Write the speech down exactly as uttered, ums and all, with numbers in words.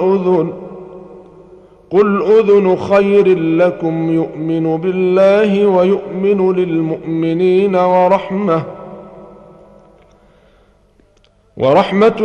أذن قل أذن خير لكم يؤمن بالله ويؤمن للمؤمنين ورحمة ورحمة